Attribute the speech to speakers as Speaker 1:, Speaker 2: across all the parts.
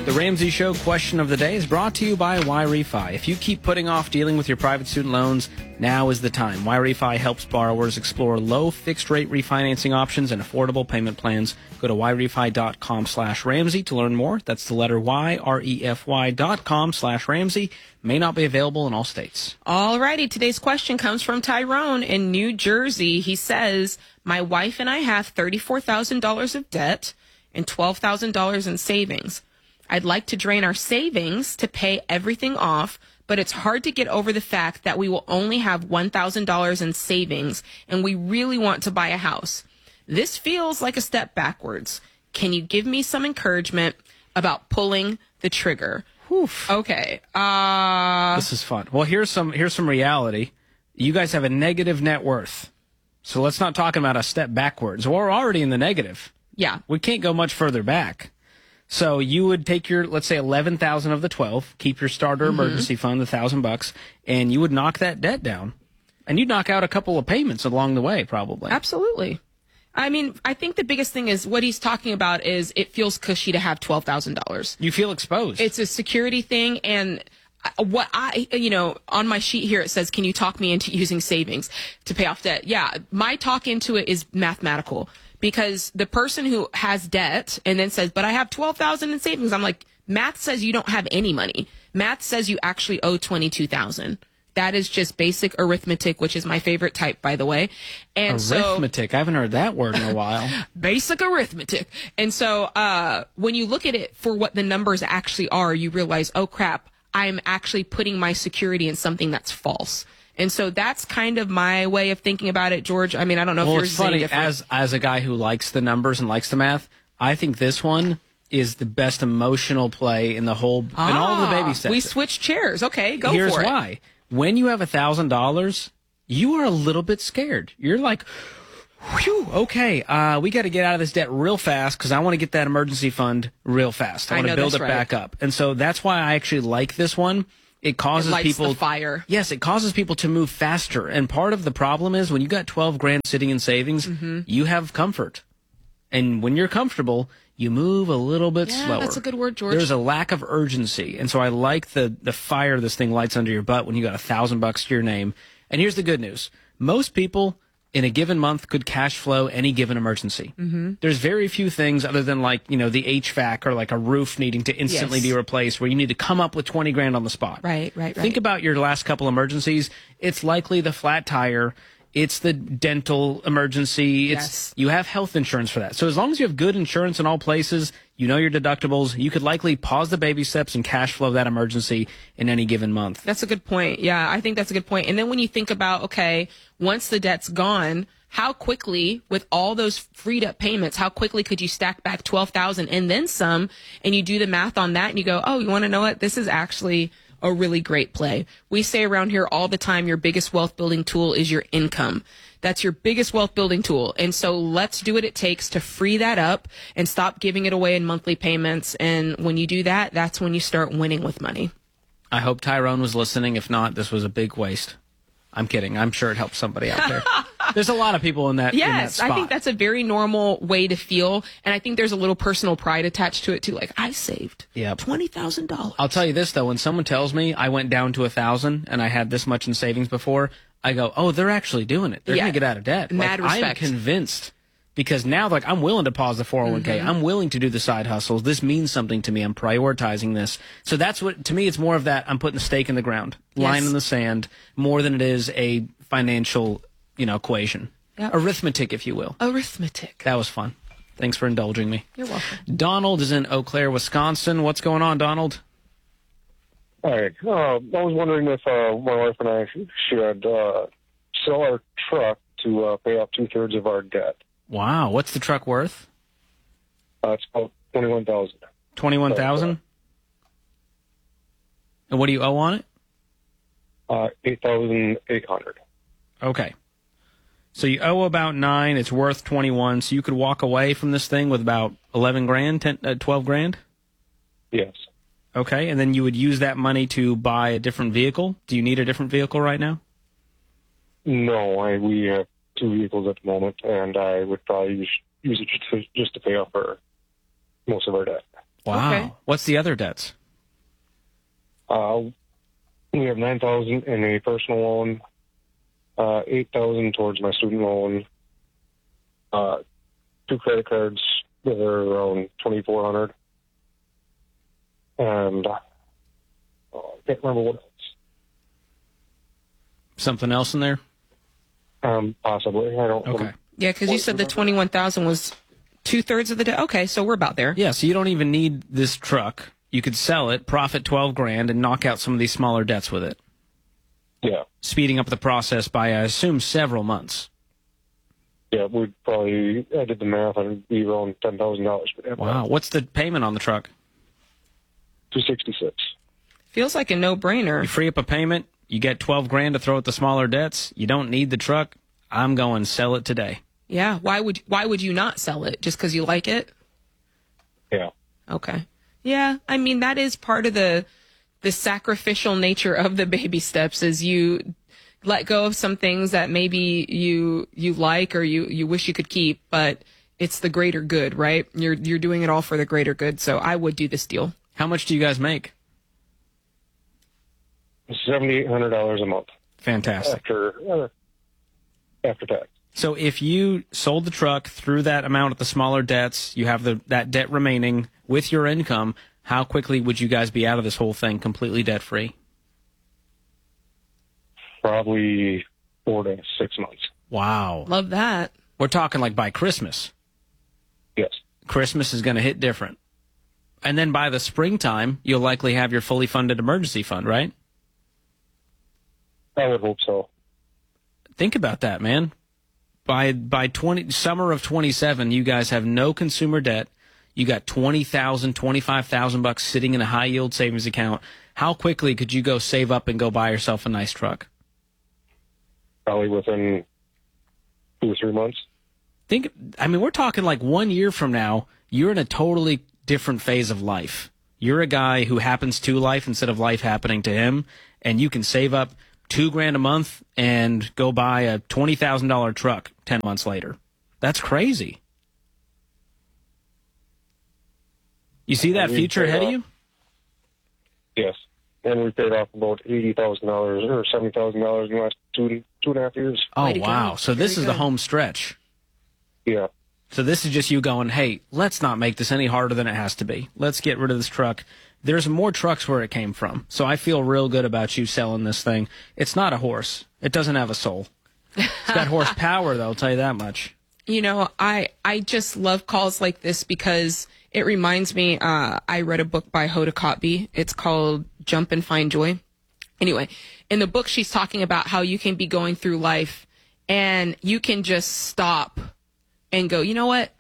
Speaker 1: The Ramsey Show question of the day is brought to you by YRefi. If you keep putting off dealing with your private student loans, now is the time. YRefi helps borrowers explore low fixed-rate refinancing options and affordable payment plans. Go to yrefy.com/Ramsey to learn more. That's the letter Y, REFY.com/Ramsey. May not be available in all states.
Speaker 2: All righty. Today's question comes from Tyrone in New Jersey. He says, my wife and I have $34,000 of debt and $12,000 in savings. I'd like to drain our savings to pay everything off, but it's hard to get over the fact that we will only have $1,000 in savings, and we really want to buy a house. This feels like a step backwards. Can you give me some encouragement about pulling the trigger?
Speaker 1: Oof.
Speaker 2: Okay.
Speaker 1: This is fun. Well, here's some reality. You guys have a negative net worth. So let's not talk about a step backwards. We're already in the negative.
Speaker 2: Yeah.
Speaker 1: We can't go much further back. So you would take your, let's say, 11,000 of the 12, keep your starter emergency fund, the $1,000, and you would knock that debt down. And you'd knock out a couple of payments along the way, probably.
Speaker 2: Absolutely. I mean, I think the biggest thing is what he's talking about is it feels cushy to have $12,000.
Speaker 1: You feel exposed.
Speaker 2: It's a security thing, and what on my sheet here, it says, can you talk me into using savings to pay off debt? Yeah, my talk into it is mathematical. Because the person who has debt and then says, but I have $12,000 in savings, I'm like, math says you don't have any money. Math says you actually owe $22,000. That is just basic arithmetic, which is my favorite type, by the way. And
Speaker 1: arithmetic. I haven't heard that word in a while.
Speaker 2: Basic arithmetic. And so when you look at it for what the numbers actually are, you realize, oh, crap, I'm actually putting my security in something that's false. And so that's kind of my way of thinking about it, George. I mean, I don't know if yours is any different.
Speaker 1: As a guy who likes the numbers and likes the math, I think this one is the best emotional play in the whole, in all of the baby steps.
Speaker 2: We switched chairs. Okay, go for it.
Speaker 1: Here's why. When you have $1,000, you are a little bit scared. You're like, whew, okay, we got to get out of this debt real fast because I want to get that emergency fund real fast. I want to build it back up. And so that's why I actually like this one. It causes people
Speaker 2: the fire.
Speaker 1: Yes, it causes people to move faster. And part of the problem is when you got 12 grand sitting in savings, you have comfort. And when you're comfortable, you move a little bit slower.
Speaker 2: That's a good word, George.
Speaker 1: There's a lack of urgency. And so I like the fire this thing lights under your butt when you got $1,000 to your name. And here's the good news. Most people in a given month could cash flow any given emergency. There's very few things other than the HVAC or like a roof needing to instantly be replaced where you need to come up with 20 grand on the spot.
Speaker 2: Right.
Speaker 1: Think about your last couple emergencies. It's likely the flat tire. It's the dental emergency. You have health insurance for that. So as long as you have good insurance in all places, you know your deductibles, you could likely pause the baby steps and cash flow that emergency in any given month.
Speaker 2: That's a good point. Yeah, I think that's a good point. And then when you think about, okay, once the debt's gone, how quickly, with all those freed up payments, how quickly could you stack back $12,000 and then some, and you do the math on that and you go, oh, you want to know what? This is actually a really great play. We say around here all the time, your biggest wealth building tool is your income. That's your biggest wealth building tool. And so let's do what it takes to free that up and stop giving it away in monthly payments. And when you do that, that's when you start winning with money.
Speaker 1: I hope Tyrone was listening. If not, this was a big waste. I'm kidding. I'm sure it helped somebody out there. There's a lot of people in that spot.
Speaker 2: I think that's a very normal way to feel. And I think there's a little personal pride attached to it, too. Like, I saved $20,000.
Speaker 1: I'll tell you this, though. When someone tells me I went down to 1,000 and I had this much in savings before, I go, oh, they're actually doing it. They're going to get out of debt.
Speaker 2: Mad respect.
Speaker 1: I am convinced. Because now, I'm willing to pause the 401k. I'm willing to do the side hustles. This means something to me. I'm prioritizing this. So that's what, to me, it's more of that I'm putting a stake in the ground, line in the sand, more than it is a financial, equation.
Speaker 2: Yep.
Speaker 1: Arithmetic, if you will.
Speaker 2: Arithmetic.
Speaker 1: That was fun. Thanks for indulging me.
Speaker 2: You're welcome.
Speaker 1: Donald is in Eau Claire, Wisconsin. What's going on, Donald?
Speaker 3: Hi. I was wondering if my wife and I should sell our truck to pay off 2/3 of our debt.
Speaker 1: Wow. What's the truck worth?
Speaker 3: It's about $21,000.
Speaker 1: $21,000? And what do you owe on it?
Speaker 3: $8,800.
Speaker 1: Okay. So you owe about 9. It's worth 21. So you could walk away from this thing with about 11 grand, 12 grand?
Speaker 3: Yes.
Speaker 1: Okay. And then you would use that money to buy a different vehicle? Do you need a different vehicle right now?
Speaker 3: No, we have 2 vehicles at the moment, and I would probably use it just to pay off most of our debt.
Speaker 1: Wow.
Speaker 2: Okay.
Speaker 1: What's the other debts?
Speaker 3: We have $9,000 in a personal loan, $8,000 towards my student loan, 2 credit cards that are around $2,400, and I can't remember what else.
Speaker 1: Something else in there?
Speaker 3: Possibly. I don't.
Speaker 1: Okay.
Speaker 2: Yeah, because you said the 21,000 was 2/3 of the debt. Okay, so we're about there.
Speaker 1: Yeah, so you don't even need this truck. You could sell it, profit $12,000, and knock out some of these smaller debts with it,
Speaker 3: Yeah.
Speaker 1: speeding up the process by, I assume, several months.
Speaker 3: Yeah, we'd probably, I did the math, I'd be around $10,000 for that.
Speaker 1: Wow. What's the payment on the truck?
Speaker 3: $266.
Speaker 2: Feels like a no-brainer.
Speaker 1: You free up a payment, you get $12,000 to throw at the smaller debts. You don't need the truck. I'm going to sell it today.
Speaker 2: Yeah. Why would you not sell it? Just because you like it?
Speaker 3: Yeah.
Speaker 2: Okay. Yeah. I mean, that is part of the sacrificial nature of the baby steps is you let go of some things that maybe you like or you wish you could keep, but it's the greater good, right? You're doing it all for the greater good. So I would do this deal.
Speaker 1: How much do you guys make?
Speaker 3: $7,800 a month
Speaker 1: Fantastic.
Speaker 3: after tax.
Speaker 1: So if you sold the truck through that amount of the smaller debts, you have that debt remaining with your income, how quickly would you guys be out of this whole thing completely debt-free?
Speaker 3: Probably 4 to 6 months.
Speaker 1: Wow.
Speaker 2: Love that.
Speaker 1: We're talking like by Christmas.
Speaker 3: Yes.
Speaker 1: Christmas is going to hit different. And then by the springtime, you'll likely have your fully funded emergency fund, right?
Speaker 3: I would hope so.
Speaker 1: Think about that, man. By summer of 27, you guys have no consumer debt. You got $20,000, $25,000 sitting in a high yield savings account. How quickly could you go save up and go buy yourself a nice truck?
Speaker 3: Probably within 2 or 3 months.
Speaker 1: We're talking like 1 year from now, you're in a totally different phase of life. You're a guy who happens to life instead of life happening to him, and you can save up $2,000 a month and go buy a $20,000 truck 10 months later. That's crazy. You see that future ahead of you?
Speaker 3: Yes. And we paid off about $80,000 or $70,000 in the last two and a half years.
Speaker 1: Oh,
Speaker 2: Way to go.
Speaker 1: wow. So this
Speaker 2: Very
Speaker 1: is the
Speaker 2: good.
Speaker 1: home stretch.
Speaker 3: Yeah.
Speaker 1: So this is just you going, hey, let's not make this any harder than it has to be. Let's get rid of this truck. There's more trucks where it came from. So I feel real good about you selling this thing. It's not a horse. It doesn't have a soul. It's got horsepower, though, I'll tell you that much.
Speaker 2: You know, I just love calls like this because it reminds me, I read a book by Hoda Kotb. It's called Jump and Find Joy. Anyway, in the book, she's talking about how you can be going through life and you can just stop and go, you know what?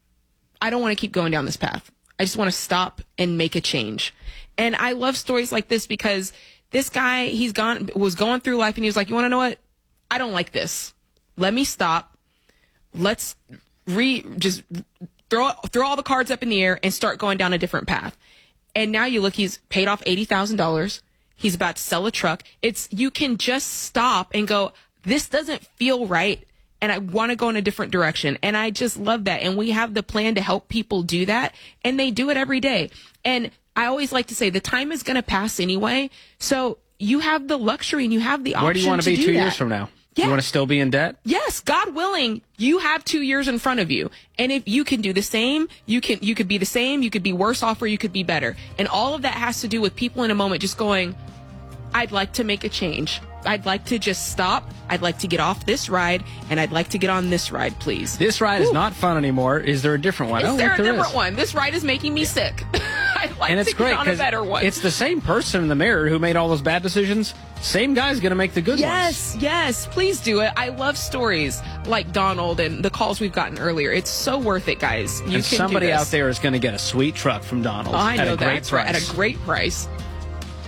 Speaker 2: I don't want to keep going down this path. I just want to stop and make a change. And I love stories like this because this guy, was going through life and he was like, you want to know what? I don't like this. Let me stop. Let's just throw all the cards up in the air and start going down a different path. And now you look, he's paid off $80,000. He's about to sell a truck. You can just stop and go, this doesn't feel right. And I want to go in a different direction. And I just love that. And we have the plan to help people do that. And they do it every day. And I always like to say the time is going to pass anyway. So you have the luxury and you have the option to do that.
Speaker 1: Where do you want to be 2 years from now?
Speaker 2: Yeah.
Speaker 1: You want to still be in debt?
Speaker 2: Yes, God willing, you have 2 years in front of you. And if you can do the same, you could be the same, you could be worse off, or you could be better. And all of that has to do with people in a moment just going, I'd like to make a change. I'd like to just stop. I'd like to get off this ride, and I'd like to get on this ride, please.
Speaker 1: This ride is not fun anymore. Is there a different one?
Speaker 2: Is there a
Speaker 1: look,
Speaker 2: different
Speaker 1: is.
Speaker 2: one? This ride is making me sick. I'd like
Speaker 1: And it's
Speaker 2: to
Speaker 1: great
Speaker 2: get on a
Speaker 1: because
Speaker 2: better one.
Speaker 1: it's the same person in the mirror who made all those bad decisions. Same guy's going to make the good ones.
Speaker 2: Yes, please do it. I love stories like Donald and the calls we've gotten earlier. It's so worth it, guys. You
Speaker 1: And
Speaker 2: can
Speaker 1: somebody
Speaker 2: do this.
Speaker 1: out there is going to get a sweet truck from Donald
Speaker 2: I know
Speaker 1: at a great
Speaker 2: that's right,
Speaker 1: price.
Speaker 2: at a great price.